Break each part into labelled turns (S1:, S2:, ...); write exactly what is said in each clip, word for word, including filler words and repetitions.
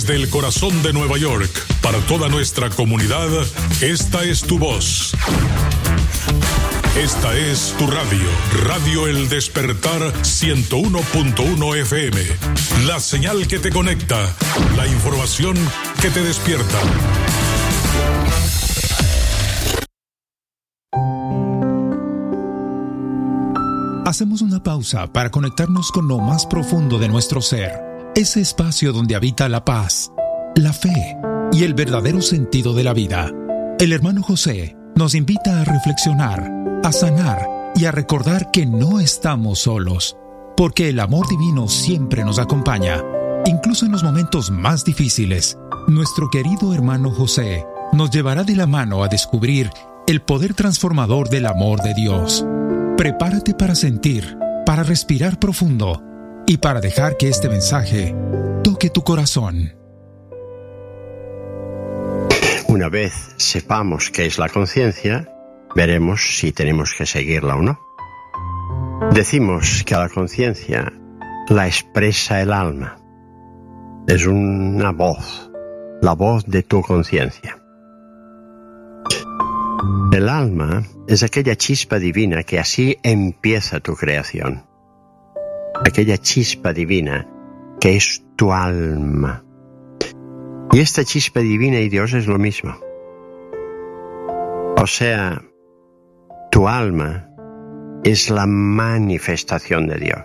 S1: Del corazón de Nueva York, para toda nuestra comunidad, esta es tu voz. Esta es tu radio, Radio El Despertar ciento uno punto uno F M. La señal que te conecta, la información que te despierta.
S2: Hacemos una pausa para conectarnos con lo más profundo de nuestro ser. Ese espacio donde habita la paz, la fe y el verdadero sentido de la vida. El hermano José nos invita a reflexionar, a sanar y a recordar que no estamos solos, porque el amor divino siempre nos acompaña, incluso en los momentos más difíciles. Nuestro querido hermano José nos llevará de la mano a descubrir el poder transformador del amor de Dios. Prepárate para sentir, para respirar profundo y para dejar que este mensaje toque tu corazón.
S3: Una vez sepamos qué es la conciencia, veremos si tenemos que seguirla o no. Decimos que a la conciencia la expresa el alma. Es una voz, la voz de tu conciencia. El alma es aquella chispa divina que así empieza tu creación. Aquella chispa divina que es tu alma. Y esta chispa divina y Dios es lo mismo. O sea, tu alma es la manifestación de Dios.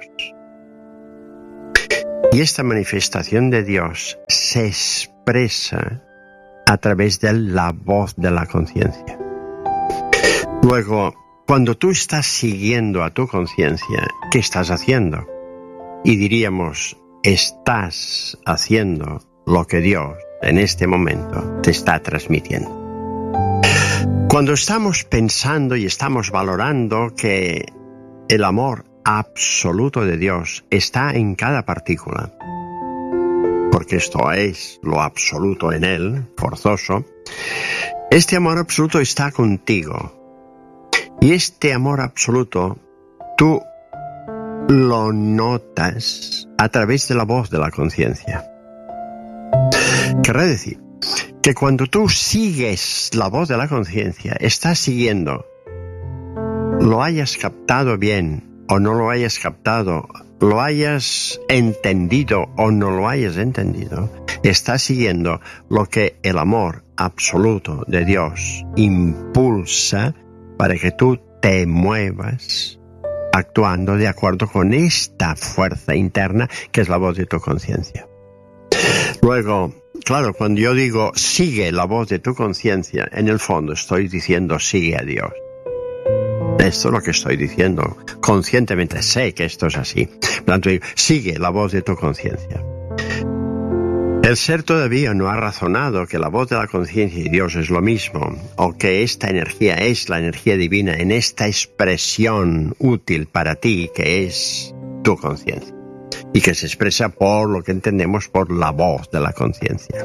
S3: Y esta manifestación de Dios se expresa a través de la voz de la conciencia. Luego, cuando tú estás siguiendo a tu conciencia, ¿qué estás haciendo? Y diríamos, estás haciendo lo que Dios en este momento te está transmitiendo. Cuando estamos pensando y estamos valorando que el amor absoluto de Dios está en cada partícula, porque esto es lo absoluto en Él, forzoso, este amor absoluto está contigo. Y este amor absoluto, tú lo notas a través de la voz de la conciencia. Querrá decir que cuando tú sigues la voz de la conciencia, estás siguiendo, lo hayas captado bien o no lo hayas captado, lo hayas entendido o no lo hayas entendido, estás siguiendo lo que el amor absoluto de Dios impulsa para que tú te muevas actuando de acuerdo con esta fuerza interna que es la voz de tu conciencia. Luego, claro, cuando yo digo sigue la voz de tu conciencia, en el fondo estoy diciendo sigue a Dios. Esto es lo que estoy diciendo. Conscientemente sé que esto es así. Por tanto, digo, sigue la voz de tu conciencia. El ser todavía no ha razonado que la voz de la conciencia y Dios es lo mismo, o que esta energía es la energía divina en esta expresión útil para ti que es tu conciencia, y que se expresa por lo que entendemos por la voz de la conciencia.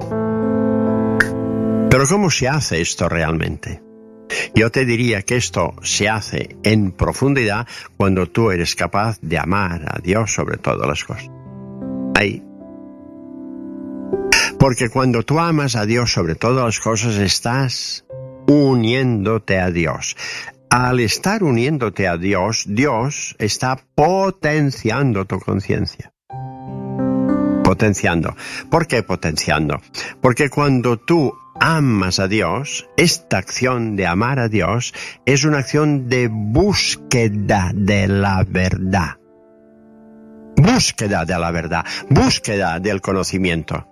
S3: Pero ¿cómo se hace esto realmente? Yo te diría que esto se hace en profundidad cuando tú eres capaz de amar a Dios sobre todas las cosas. Ahí. Porque cuando tú amas a Dios sobre todas las cosas, estás uniéndote a Dios. Al estar uniéndote a Dios, Dios está potenciando tu conciencia. Potenciando. ¿Por qué potenciando? Porque cuando tú amas a Dios, esta acción de amar a Dios es una acción de búsqueda de la verdad. Búsqueda de la verdad. Búsqueda del conocimiento.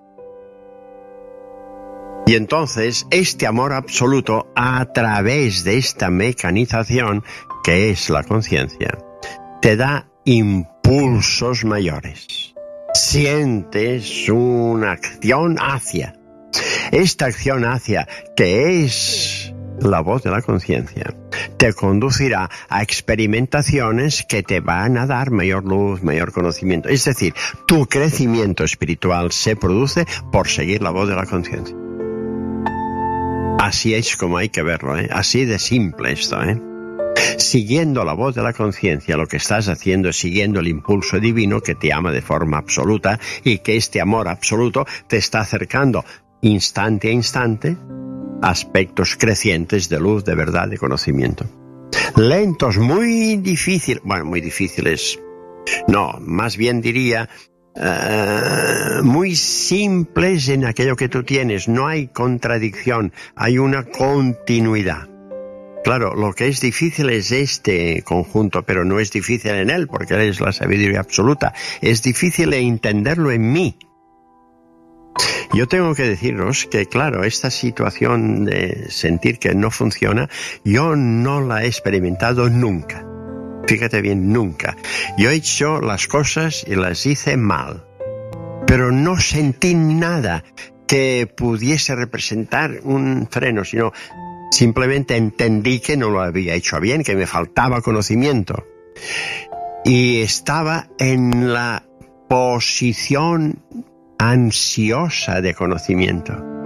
S3: Y entonces este amor absoluto a través de esta mecanización que es la conciencia te da impulsos mayores. Sientes una acción hacia. Esta acción hacia, que es la voz de la conciencia, te conducirá a experimentaciones que te van a dar mayor luz, mayor conocimiento. Es decir, tu crecimiento espiritual se produce por seguir la voz de la conciencia. Así es como hay que verlo, ¿eh? Así de simple esto, ¿eh? Siguiendo la voz de la conciencia, lo que estás haciendo es siguiendo el impulso divino que te ama de forma absoluta y que este amor absoluto te está acercando instante a instante a aspectos crecientes de luz, de verdad, de conocimiento. Lentos, muy difíciles, bueno, muy difíciles, no, más bien diría uh, muy simples en aquello que tú tienes. No hay contradicción, hay una continuidad. Claro, lo que es difícil es este conjunto, pero no es difícil en él, porque él es la sabiduría absoluta. Es difícil entenderlo en mí. Yo tengo que deciros que, claro, esta situación de sentir que no funciona, yo no la he experimentado nunca. Fíjate bien, nunca. Yo he hecho las cosas y las hice mal, pero no sentí nada que pudiese representar un freno, sino simplemente entendí que no lo había hecho bien, que me faltaba conocimiento. Y estaba en la posición ansiosa de conocimiento.